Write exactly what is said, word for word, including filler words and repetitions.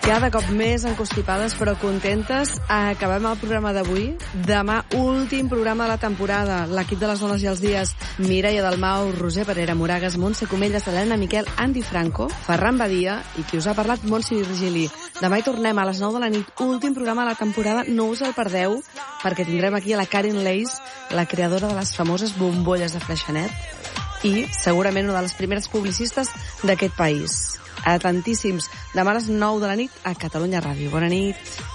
Cada cop més encostipades però contentes. Acabem el programa d'avui. Demà, últim programa de la temporada. L'equip de les dones i els dies: Mireia Dalmau, Roser Parera, Moragas, Montse Comelles, Helena Miquel, Andy Franco, Ferran Badia i qui us ha parlat, Montse Virgili. Demà hi tornem a les nou de la nit. Últim programa de la temporada. No us el perdeu, perquè tindrem aquí a la Karen Leis, la creadora de les famoses bombolles de Freixenet i segurament una de les primeres publicistes d'aquest país. A tantíssims. Demà a les nou de la nit a Catalunya Ràdio. Bona nit.